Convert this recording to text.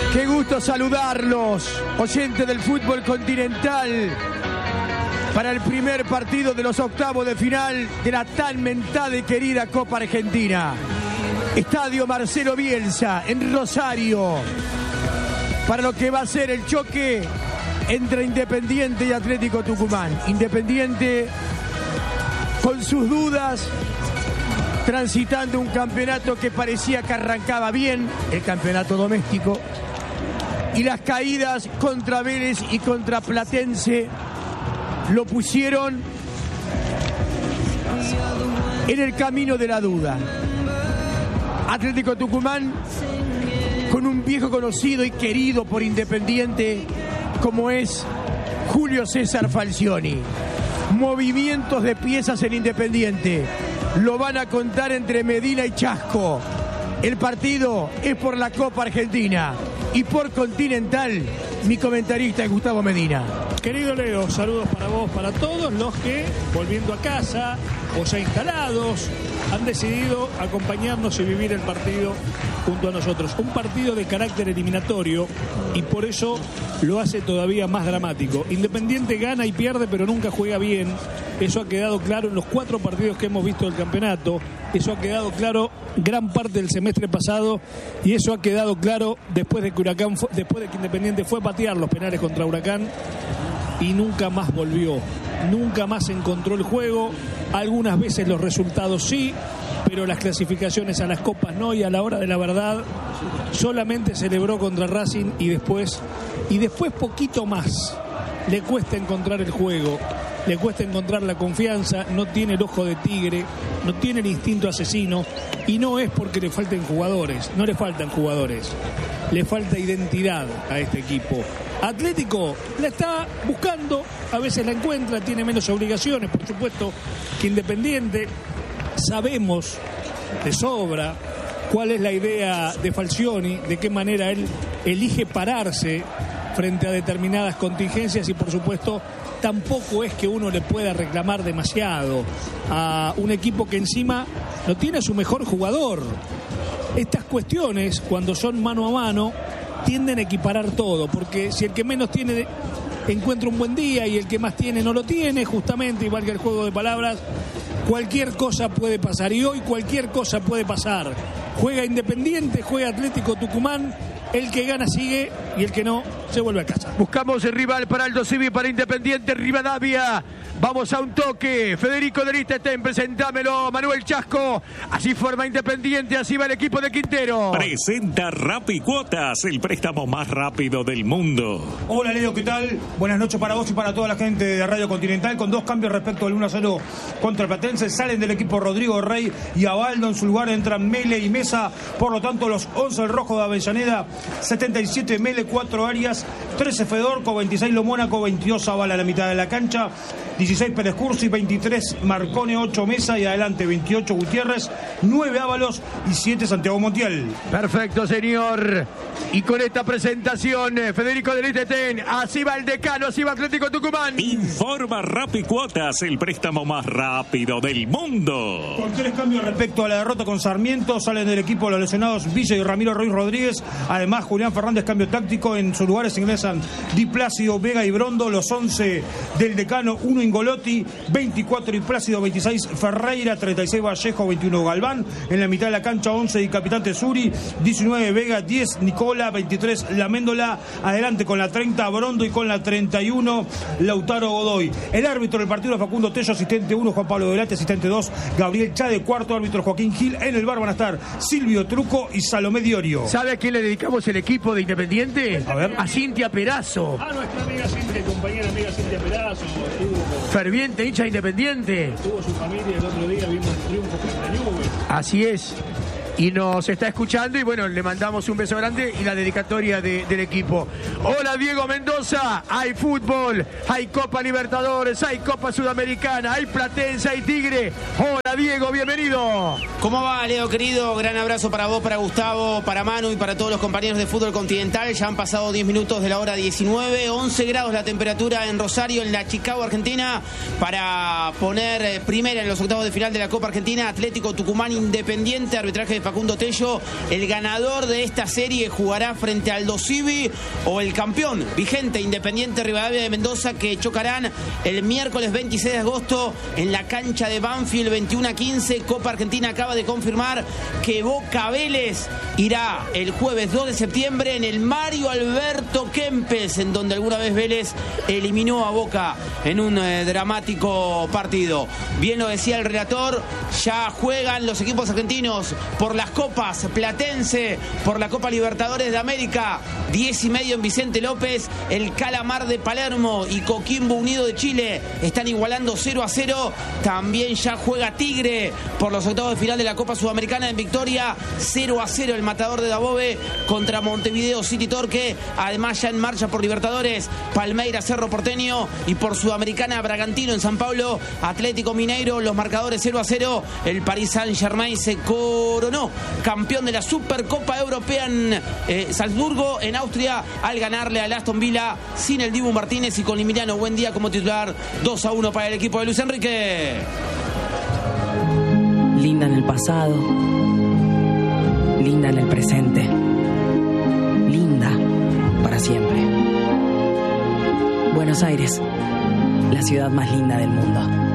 Qué gusto saludarlos, oyentes del fútbol continental, para el primer partido de los octavos de final de la tan mentada y querida Copa Argentina. Estadio Marcelo Bielsa, en Rosario, para lo que va a ser el choque entre Independiente y Atlético Tucumán. Independiente con sus dudas, transitando un campeonato que parecía que arrancaba bien, el campeonato doméstico, y las caídas contra Vélez y contra Platense lo pusieron en el camino de la duda. Atlético Tucumán, con un viejo conocido y querido por Independiente como es Julio César Falcioni. Movimientos de piezas en Independiente. Lo van a contar entre Medina y Chasco. El partido es por la Copa Argentina y por Continental. Mi comentarista es Gustavo Medina. Querido Leo, saludos para vos, para todos los que, volviendo a casa o ya instalados, han decidido acompañarnos y vivir el partido junto a nosotros. Un partido de carácter eliminatorio y por eso lo hace todavía más dramático. Independiente gana y pierde, pero nunca juega bien. Eso ha quedado claro en los 4 partidos que hemos visto del campeonato. Eso ha quedado claro gran parte del semestre pasado y eso ha quedado claro después de que Independiente fue a patear los penales contra Huracán y nunca más volvió. Nunca más encontró el juego. Algunas veces los resultados sí, pero las clasificaciones a las copas no, y a la hora de la verdad solamente celebró contra Racing y después poquito más. Le cuesta encontrar el juego, le cuesta encontrar la confianza, no tiene el ojo de tigre, no tiene el instinto asesino, y no es porque le falten jugadores, no le faltan jugadores, le falta identidad a este equipo. Atlético la está buscando, a veces la encuentra, tiene menos obligaciones, por supuesto, que Independiente. Sabemos de sobra cuál es la idea de Falcioni, de qué manera él elige pararse frente a determinadas contingencias, y por supuesto tampoco es que uno le pueda reclamar demasiado a un equipo que encima no tiene a su mejor jugador. Estas cuestiones, cuando son mano a mano, tienden a equiparar todo, porque si el que menos tiene encuentra un buen día y el que más tiene no lo tiene, justamente, igual que el juego de palabras, cualquier cosa puede pasar, y hoy cualquier cosa puede pasar. Juega Independiente, juega Atlético Tucumán, el que gana sigue y el que no se vuelve a casa. Buscamos el rival para Aldo Civi, para Independiente, Rivadavia. Vamos a un toque. Federico de Lichtenstein, presentámelo. Manuel Chasco. Así forma Independiente, así va el equipo de Quintero. Presenta Rappi Cuotas, el préstamo más rápido del mundo. Hola Leo, ¿qué tal? Buenas noches para vos y para toda la gente de Radio Continental. Con 2 cambios respecto al 1-0 contra el Platense. Salen del equipo Rodrigo Rey y Abaldo. En su lugar entran Mele y Mesa. Por lo tanto, los 11 el rojo de Avellaneda. 77 Mele, 4 Arias, 13 Fedorco, 26 Lo Mónaco, 22 Zavala a la mitad de la cancha, 16 Pérez Cursi, 23 Marcone, 8 Mesa y adelante 28 Gutiérrez, 9 Ábalos y 7 Santiago Montiel. Perfecto, señor. Y con esta presentación, Federico de Lichtenstein, así va el decano, así va Atlético Tucumán. Informa Rappi Cuotas, el préstamo más rápido del mundo. Con 3 cambios respecto a la derrota con Sarmiento, salen del equipo los lesionados Villa y Ramiro Ruiz Rodríguez. Además, Julián Fernández, cambio táctico. En sus lugares ingresan Di Plácido, Vega y Brondo. Los 11 del decano, 1 Ingolotti, 24 Di Plácido, 26 Ferreira, 36 Vallejo, 21 Galván. En la mitad de la cancha, 11 y capitán Tesuri, 19 Vega, 10 Nicola, 23 Laméndola. Adelante con la 30 Brondo y con la 31 Lautaro Godoy. El árbitro del partido, Facundo Tello, asistente 1 Juan Pablo Velate, asistente 2 Gabriel Chade, cuarto árbitro Joaquín Gil. En el bar van a estar Silvio Truco y Salomé Diorio. ¿Sabe a quién le dedicamos el equipo de Independiente? A ver. A Cintia Perazo. A nuestra amiga Cintia, compañera amiga Cintia Perazo. Ferviente hincha Independiente. Tuvo su familia el otro día, vimos el triunfo contra Juve. Así es. Y nos está escuchando y bueno, le mandamos un beso grande y la dedicatoria del equipo. Hola Diego Mendoza, hay fútbol, hay Copa Libertadores, hay Copa Sudamericana, hay Platense, hay Tigre. Hola Diego, bienvenido. ¿Cómo va, Leo, querido? Gran abrazo para vos, para Gustavo, para Manu y para todos los compañeros de Fútbol Continental. Ya han pasado 10 minutos de la hora 19, 11 grados la temperatura en Rosario, en la Chicago, Argentina, para poner primera en los octavos de final de la Copa Argentina, Atlético Tucumán Independiente, arbitraje de Facundo Tello. El ganador de esta serie jugará frente al Aldo Civi o el campeón vigente Independiente Rivadavia de Mendoza, que chocarán el miércoles 26 de agosto en la cancha de Banfield 21-15. Copa Argentina acaba de confirmar que Boca Vélez irá el jueves 2 de septiembre en el Mario Alberto Kempes, en donde alguna vez Vélez eliminó a Boca en un dramático partido. Bien lo decía el relator, ya juegan los equipos argentinos por las copas Platense, por la Copa Libertadores de América, 10:30 en Vicente López. El Calamar de Palermo y Coquimbo Unido de Chile están igualando 0-0. También ya juega Tigre por los octavos de final de la Copa Sudamericana en Victoria, 0-0 el Matador de Dabove contra Montevideo City Torque. Además ya en marcha por Libertadores, Palmeiras Cerro Porteño, y por Sudamericana Bragantino en San Pablo, Atlético Mineiro, los marcadores 0-0. El Paris Saint-Germain se coronó campeón de la Supercopa Europea en Salzburgo, en Austria, al ganarle al Aston Villa sin el Dibu Martínez y con Emiliano Buendía como titular. 2-1 para el equipo de Luis Enrique. Linda en el pasado, linda en el presente, linda para siempre. Buenos Aires, la ciudad más linda del mundo.